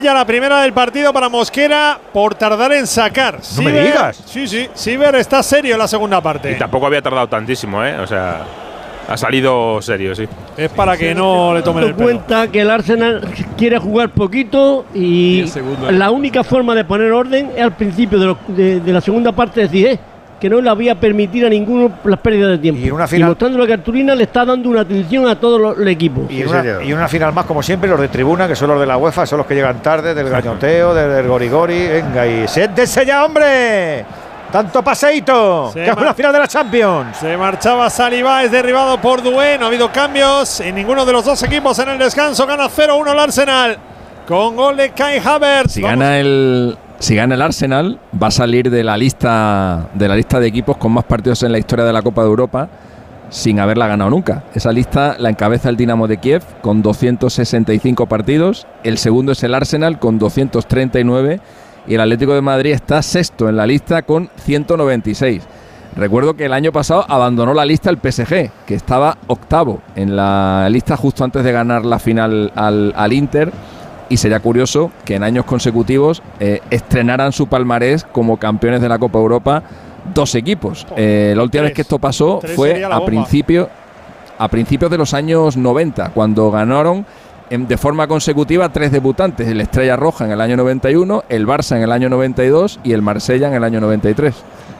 Ya la primera del partido para Mosquera por tardar en sacar. No me digas. Sí, sí. Siever está serio en la segunda parte. Y tampoco había tardado tantísimo, ¿eh? O sea, ha salido serio, sí. Es para que no le tomen el pelo. Cuenta que el Arsenal quiere jugar poquito y la única forma de poner orden es al principio de la segunda parte, decir, que no le había permitido a ninguno las pérdidas de tiempo. Y en una final, mostrando la cartulina le está dando una atención a todos los equipos. Y en una final más, como siempre, los de tribuna, que son los de la UEFA, son los que llegan tarde, del gañoteo, del gorigori. Venga, y siéntese ya, hombre. Tanto paseíto, que es una final de la Champions. Se marchaba Saliba, es derribado por Doué. No ha habido cambios en ninguno de los dos equipos en el descanso. Gana 0-1 el Arsenal con gol de Kai Havertz. Si gana el Arsenal, va a salir de la lista de equipos con más partidos en la historia de la Copa de Europa sin haberla ganado nunca. Esa lista la encabeza el Dinamo de Kiev con 265 partidos. El segundo es el Arsenal con 239 y el Atlético de Madrid está sexto en la lista con 196. Recuerdo que el año pasado abandonó la lista el PSG, que estaba octavo en la lista justo antes de ganar la final al Inter. Y sería curioso que en años consecutivos estrenaran su palmarés como campeones de la Copa Europa dos equipos. La última vez que esto pasó fue a principios de los años 90, cuando ganaron de forma consecutiva 3 debutantes: el Estrella Roja en el año 91, el Barça en el año 92 y el Marsella en el año 93.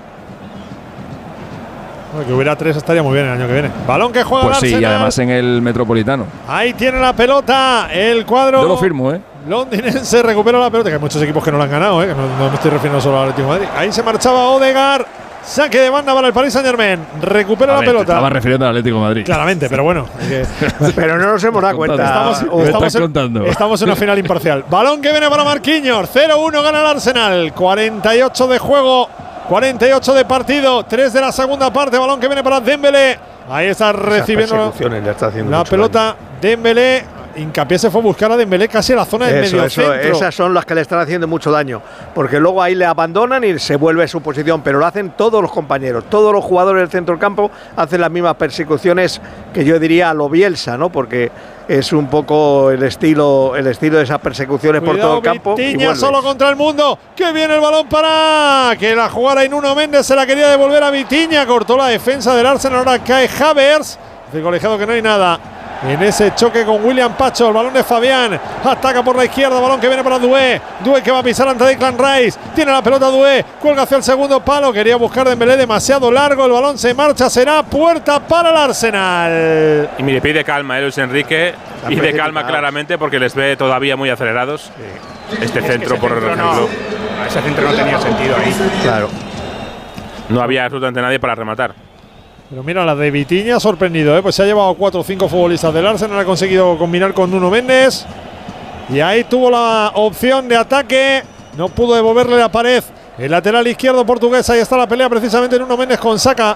Bueno, que hubiera 3 estaría muy bien el año que viene. Balón que juega pues el Arsenal. Sí, y además en el Metropolitano. Ahí tiene la pelota el cuadro. Yo lo firmo, londinense recupera la pelota, que hay muchos equipos que no la han ganado, que no me estoy refiriendo solo al Atlético de Madrid. Ahí se marchaba Odegaard. Saque de banda para el Paris Saint-Germain. Recupera la pelota. Estaba refiriendo al Atlético de Madrid. Claramente, pero bueno. Pero no nos hemos dado cuenta. Estamos en una final imparcial. Balón que viene para Marquinhos. 0-1 gana el Arsenal. 48 de juego. 48 de partido, 3 de la segunda parte. Balón que viene para Dembélé. Ahí está recibiendo la pelota Dembélé. Hincapié se fue a buscar a Dembélé casi a la zona del medio centro. Esas son las que le están haciendo mucho daño, porque luego ahí le abandonan y se vuelve a su posición, pero lo hacen todos los compañeros, todos los jugadores del centro del campo hacen las mismas persecuciones que yo diría a lo Bielsa, ¿no? Porque es un poco el estilo de esas persecuciones. Cuidado, por todo el campo. Vitiña solo contra el mundo. Que viene el balón para que la jugara Nuno Méndez, se la quería devolver a Vitiña, cortó la defensa del Arsenal, ahora cae Havertz. Dice colegiado que no hay nada en ese choque con William Pacho. El balón de Fabián, ataca por la izquierda, balón que viene para Doué. Doué que va a pisar ante Declan Rice, tiene la pelota Doué, cuelga hacia el segundo palo, quería buscar Dembélé, demasiado largo, el balón se marcha, será puerta para el Arsenal. Y mire, pide calma, Luis Enrique, pide calma claramente porque les ve todavía muy acelerados. Sí. Este centro, por ejemplo. Ese centro no tenía sentido ahí. Claro. No había absolutamente nadie para rematar. Pero mira, la de Vitiña, sorprendido, pues se ha llevado 4 o 5 futbolistas del Arsenal, ha conseguido combinar con Nuno Méndez. Y ahí tuvo la opción de ataque, no pudo devolverle la pared. El lateral izquierdo portugués, ahí está la pelea precisamente Nuno Méndez con Saka.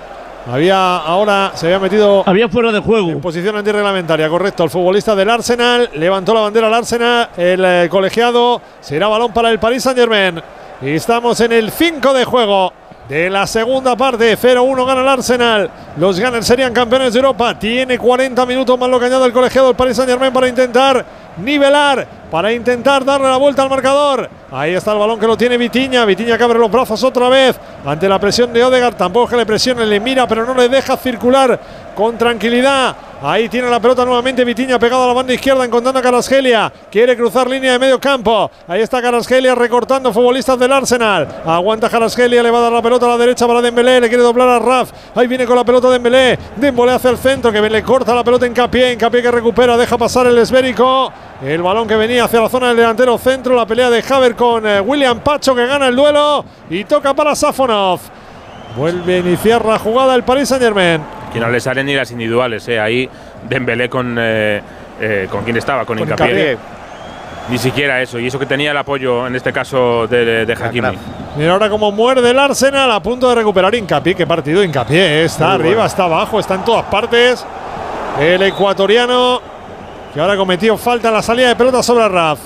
Se había metido. Había fuera de juego. En posición antirreglamentaria, correcto. El futbolista del Arsenal levantó la bandera al Arsenal, el colegiado. Será balón para el Paris Saint-Germain. Y estamos en el 5 de juego de la segunda parte. 0-1 gana el Arsenal. Los Gunners serían campeones de Europa. Tiene 40 minutos más lo que añade el colegiado del Paris Saint-Germain para intentar nivelar, para intentar darle la vuelta al marcador. Ahí está el balón que lo tiene Vitiña. Vitiña que abre los brazos otra vez ante la presión de Odegaard. Tampoco es que le presione, le mira, pero no le deja circular con tranquilidad. Ahí tiene la pelota nuevamente Vitiña pegado a la banda izquierda, encontrando a Kvaratskhelia. Quiere cruzar línea de medio campo. Ahí está Kvaratskhelia recortando futbolistas del Arsenal. Aguanta Kvaratskhelia, le va a dar la pelota a la derecha para Dembélé. Le quiere doblar a Raf. Ahí viene con la pelota Dembélé. Dembélé hacia el centro, que le corta la pelota Hincapié que recupera, deja pasar el esférico. El balón que venía hacia la zona del delantero centro. La pelea de Havertz con William Pacho, que gana el duelo. Y toca para Safonov. Vuelve a iniciar la jugada el Paris Saint-Germain. Que no le salen ni las individuales, Ahí Dembélé con quién estaba, con Hincapié. Ni siquiera eso, y eso que tenía el apoyo en este caso de Hakimi. Mira ahora cómo muerde el Arsenal, a punto de recuperar Hincapié. Qué partido Hincapié, está muy arriba, bueno. Está abajo, está en todas partes. El ecuatoriano, que ahora ha cometido falta en la salida de pelota sobre Raf.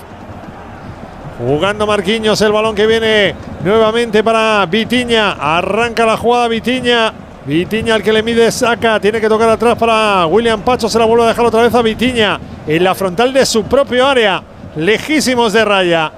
Jugando Marquinhos, el balón que viene nuevamente para Vitiña. Arranca la jugada Vitiña. Vitiña al que le mide Saka, tiene que tocar atrás para William Pacho, se la vuelve a dejar otra vez a Vitiña en la frontal de su propio área. lejísimos de raya.